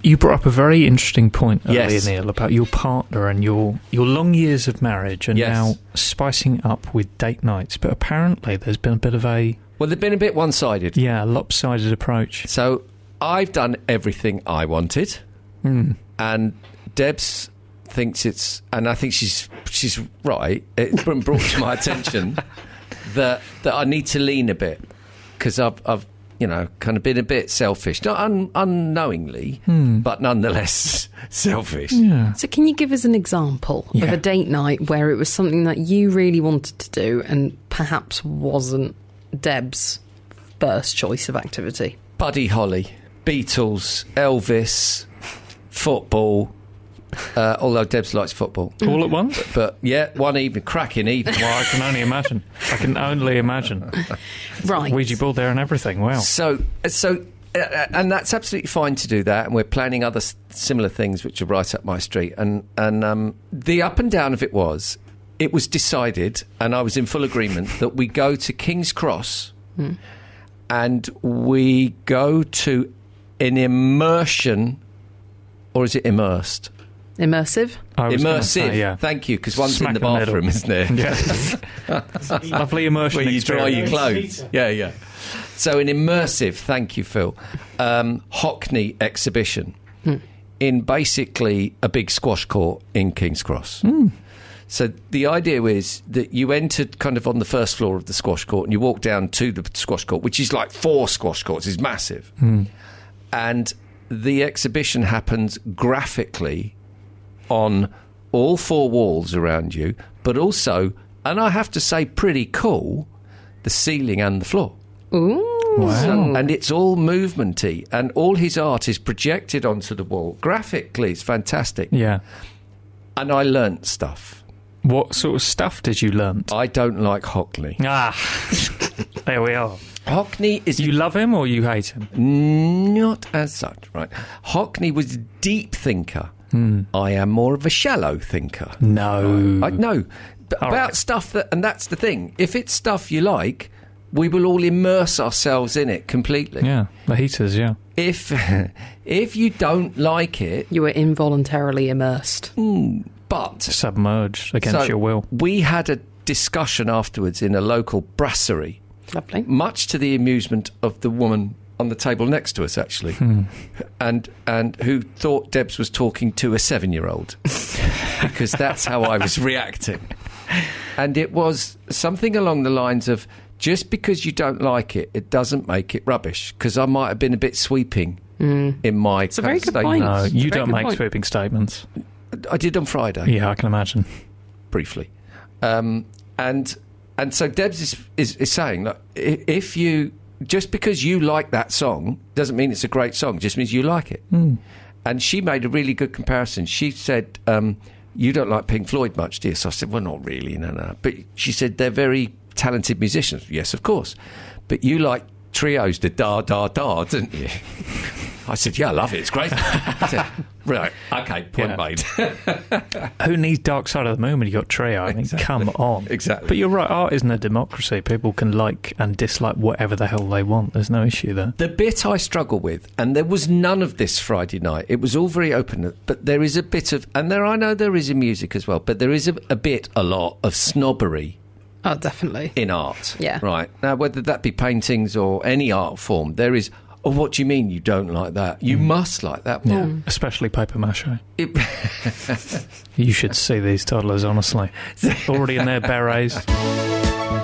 You brought up a very interesting point earlier, Yes. Neil, about your partner and your long years of marriage and Yes. now spicing it up with date nights. But apparently there's been a bit of a Well, they've been a bit one-sided. lopsided approach. So I've done everything I wanted, and Debs thinks it's, and I think she's right. It's been brought to my attention that I need to lean a bit because I've kind of been a bit selfish, not unknowingly, but nonetheless selfish. Yeah. So can you give us an example of Yeah. a date night where it was something that you really wanted to do and perhaps wasn't Deb's first choice of activity? Buddy Holly, Beatles, Elvis, football. Although Debs likes football, All at once? but yeah, one evening, cracking evening. Well, I can only imagine. Right. Ouija board there and everything. Wow. So, and that's absolutely fine to do that. And we're planning other similar things which are right up my street. And the up and down of it was decided, and I was in full agreement, that we go to King's Cross and we go to an immersion, or is it immersed? Immersive? I was gonna Immersive. say, yeah. Thank you, because one's Smack in the in the middle. bathroom, isn't there? Yeah. Lovely immersion Where you dry your experience. clothes. Yeah. So an immersive, thank you, Phil, Hockney exhibition in basically a big squash court in King's Cross. So the idea is that you entered kind of on the first floor of the squash court and you walk down to the squash court, which is like 4 squash courts. It's massive. And the exhibition happens graphically on all 4 walls around you, but also, and I have to say pretty cool, the ceiling and the floor. Ooh. Wow. And it's all movementy, and all his art is projected onto the wall. Graphically, it's fantastic. Yeah. And I learnt stuff. What sort of stuff did you learn? I don't like Hockney. There we are. Hockney is You love him or you hate him? not as such, right? Hockney was a deep thinker. I am more of a shallow thinker. No. I know All about right. stuff that, and that's the thing. If it's stuff you like, we will all immerse ourselves in it completely. Yeah, the heaters, yeah. If you don't like it, You were involuntarily immersed. but Submerged against so your will. we had a discussion afterwards in a local brasserie, Lovely. much to the amusement of the woman on the table next to us, actually, and who thought Debs was talking to a 7-year-old because that's how I was reacting. And it was something along the lines of, just because you don't like it, it doesn't make it rubbish, because I might have been a bit sweeping in my It's a very good statement. point. No, It's a you very don't good make point. sweeping statements. I did on Friday. Yeah, I can imagine. Briefly. And so Debs is saying, look, if you, just because you like that song doesn't mean it's a great song, just means you like it. And she made a really good comparison. She said, you don't like Pink Floyd much, dear. So I said, well, not really, no. But she said, they're very talented musicians. Yes, of course. But you like trios, the da-da-da, didn't you? I said, yeah, I love it. It's great. I said, right, okay, point Yeah. made. Who needs Dark Side of the Moon when you got Trio? I mean, come on. Exactly. But you're right, art isn't a democracy. People can like and dislike whatever the hell they want. There's no issue there. The bit I struggle with, and there was none of this Friday night, it was all very open, but there is a bit of, and I know there is in music as well, but there is a lot of snobbery Oh, definitely. in art. Yeah. Right. Now, whether that be paintings or any art form, there is, oh, what do you mean you don't like that? You must like that. Well, Especially paper mache. it, You should see these toddlers, honestly. Already in their berets.